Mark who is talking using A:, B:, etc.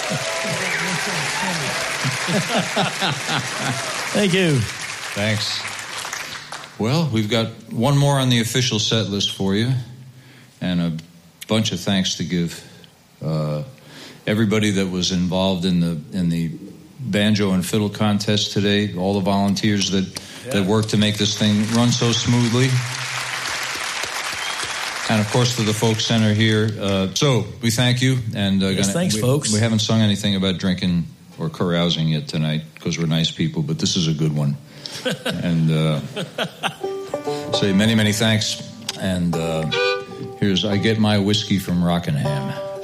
A: Thank you.
B: Thanks. Well, we've got one more on the official set list for you, and a bunch of thanks to give. Everybody that was involved in the banjo and fiddle contest today, all the volunteers that worked to make this thing run so smoothly. And, of course, to the Folk Center here. So we thank you. And
A: thanks, folks.
B: We haven't sung anything about drinking or carousing yet tonight because we're nice people, but this is a good one. And say many, many thanks. And here's I Get My Whiskey from Rockingham.